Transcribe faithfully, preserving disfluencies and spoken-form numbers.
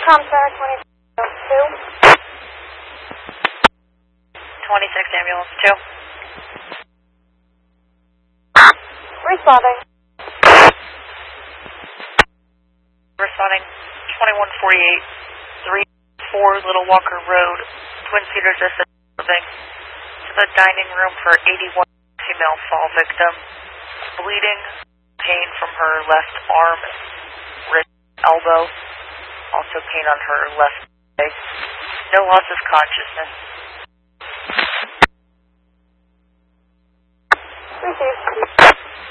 Comstar twenty-two. twenty-six ambulance two. Responding. Responding twenty-one forty-eight, three four Little Walker Road, Twin Cedars assisting to the dining room for eighty-one female fall victim. Bleeding, pain from her left arm, wrist, elbow, also pain on her left leg. No loss of consciousness.